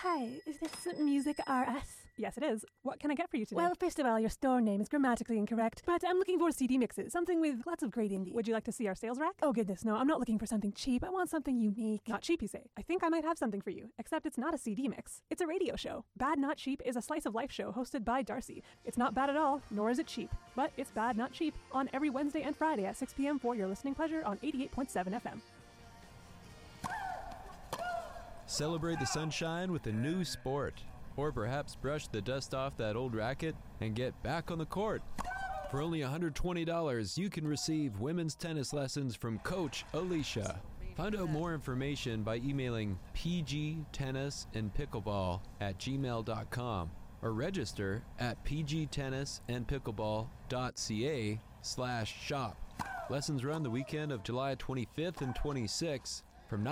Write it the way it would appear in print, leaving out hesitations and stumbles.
Hi, is this Music RS? Yes, it is. What can I get for you today? Well, first of all, your store name is grammatically incorrect, but I'm looking for CD mixes, something with lots of great indie. Would you like to see our sales rack? Oh goodness, no, I'm not looking for something cheap. I want something unique. Not cheap, you say? I think I might have something for you, except it's not a CD mix. It's a radio show. Bad Not Cheap is a slice of life show hosted by Darcy. It's not bad at all, nor is it cheap, but it's Bad Not Cheap on every Wednesday and Friday at 6 p.m. for your listening pleasure on 88.7 FM. Celebrate the sunshine with a new sport. Or perhaps brush the dust off that old racket and get back on the court. For only $120, you can receive women's tennis lessons from Coach Alicia. Find out more information by emailing pgtennisandpickleball@gmail.com or register at pgtennisandpickleball.ca/shop. Lessons run the weekend of July 25th and 26th